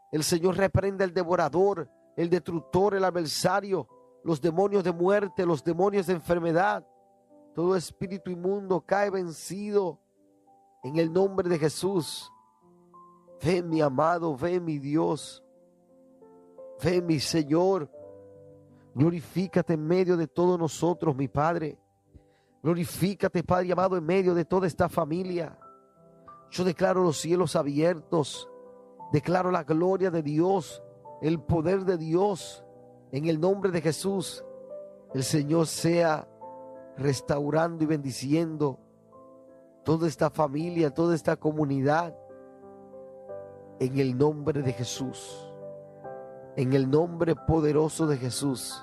El Señor reprende el devorador, el destructor, el adversario, los demonios de muerte, los demonios de enfermedad. Todo espíritu inmundo cae vencido en el nombre de Jesús. Ven, mi amado, ven, mi Dios. Ven, mi Señor. Glorifícate en medio de todos nosotros, mi Padre. Glorifícate, Padre amado, en medio de toda esta familia. Yo declaro los cielos abiertos. Declaro la gloria de Dios, el poder de Dios. En el nombre de Jesús, el Señor sea restaurando y bendiciendo toda esta familia, toda esta comunidad. En el nombre de Jesús. En el nombre poderoso de Jesús.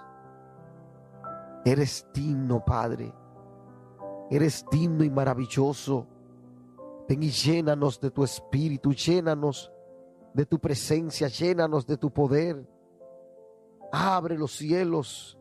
Eres digno, Padre. Eres digno y maravilloso. Ven y llénanos de tu espíritu, llénanos de tu presencia, llénanos de tu poder. Abre los cielos,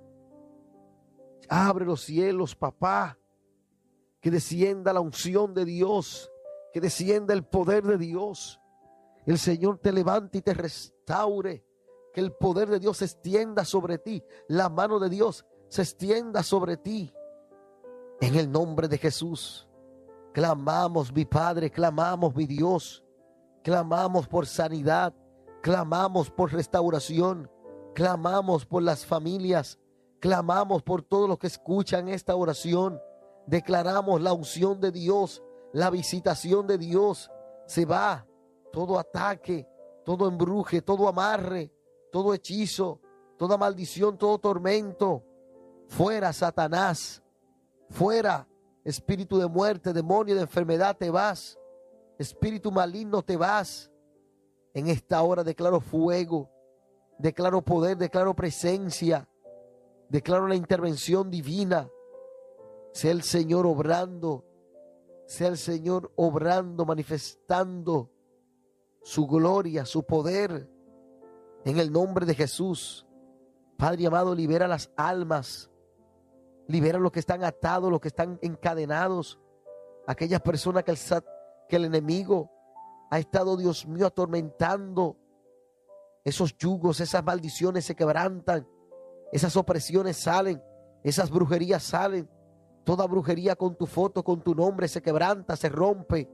papá. Que descienda la unción de Dios, que descienda el poder de Dios. El Señor te levante y te restaure. Que el poder de Dios se extienda sobre ti, la mano de Dios se extienda sobre ti. En el nombre de Jesús, clamamos, mi Padre, clamamos, mi Dios, clamamos por sanidad, clamamos por restauración, clamamos por las familias, clamamos por todos los que escuchan esta oración. Declaramos la unción de Dios, la visitación de Dios. Se va todo ataque, todo embruje, todo amarre, todo hechizo, toda maldición, todo tormento. Fuera, Satanás. Fuera, espíritu de muerte, demonio de enfermedad, te vas. Espíritu maligno, te vas. En esta hora declaro fuego, declaro poder, declaro presencia, declaro la intervención divina. Sea el Señor obrando, sea el Señor obrando, manifestando su gloria, su poder. En el nombre de Jesús, Padre amado, libera las almas, libera los que están atados, los que están encadenados, aquellas personas que el enemigo ha estado, Dios mío, atormentando. Esos yugos, esas maldiciones se quebrantan, esas opresiones salen, esas brujerías salen. Toda brujería con tu foto, con tu nombre, se quebranta, se rompe.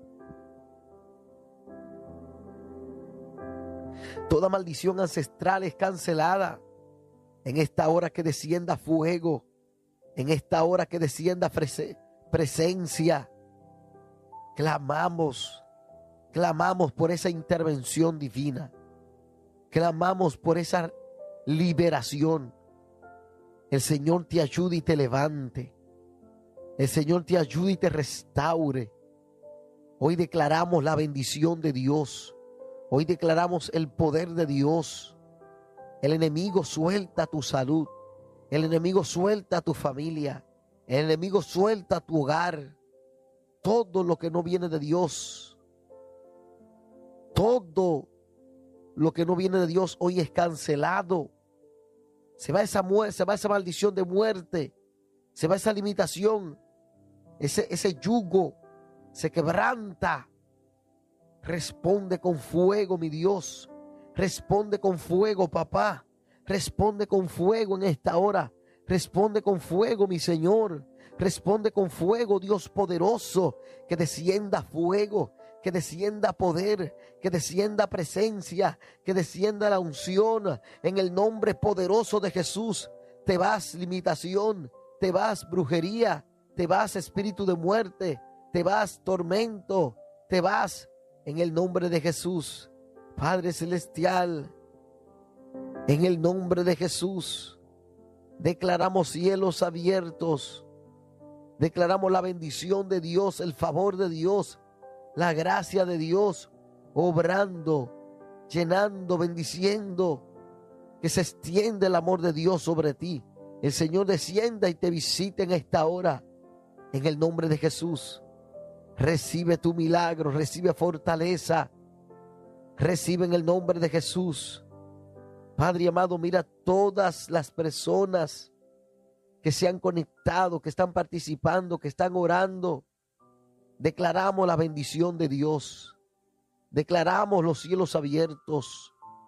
Toda maldición ancestral es cancelada. En esta hora que descienda fuego. En esta hora que descienda presencia. Clamamos por esa intervención divina. Clamamos por esa liberación. El Señor te ayude y te levante. El Señor te ayude y te restaure. Hoy declaramos la bendición de Dios. Hoy declaramos el poder de Dios. El enemigo suelta tu salud. El enemigo suelta tu familia. El enemigo suelta tu hogar. Todo lo que no viene de Dios. Todo lo que no viene de Dios hoy es cancelado. Se va esa muerte, se va esa maldición de muerte. Se va esa limitación. Ese yugo se quebranta. Responde con fuego, mi Dios. Responde con fuego, papá. Responde con fuego en esta hora. Responde con fuego, mi Señor. Responde con fuego, Dios poderoso. Que descienda fuego, que descienda poder, que descienda presencia, que descienda la unción. En el nombre poderoso de Jesús. Te vas limitación, te vas brujería, te vas espíritu de muerte, te vas tormento, te vas en el nombre de Jesús. Padre celestial, en el nombre de Jesús, declaramos cielos abiertos, declaramos la bendición de Dios, el favor de Dios, la gracia de Dios, obrando, llenando, bendiciendo, que se extiende el amor de Dios sobre ti. El Señor descienda y te visite en esta hora, en el nombre de Jesús. Recibe tu milagro, recibe fortaleza, recibe en el nombre de Jesús. Padre amado, mira todas las personas que se han conectado, que están participando, que están orando. Declaramos la bendición de Dios. Declaramos los cielos abiertos.